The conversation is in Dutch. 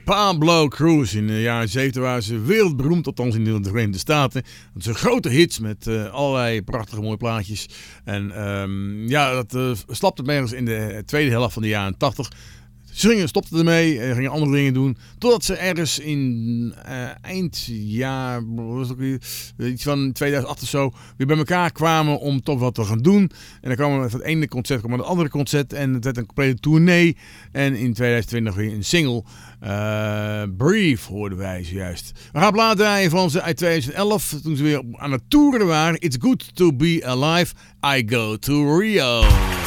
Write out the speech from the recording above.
Pablo Cruz. In de jaren 70 waren ze wereldberoemd, althans in de Verenigde Staten. Dat zijn grote hits met allerlei prachtige mooie plaatjes. En dat stapte ergens in de tweede helft van de jaren 80. Ze stopten ermee, gingen andere dingen doen. Totdat ze ergens in eindjaar, iets van 2008 of zo, weer bij elkaar kwamen om toch wat te gaan doen. En dan kwam van het ene concert kwam het andere concert. En het werd een complete tournee. En in 2020 weer een single. Brief hoorden wij zojuist. We gaan plaat draaien van ze uit 2011. Toen ze weer aan het toeren waren. It's good to be alive. I go to Rio.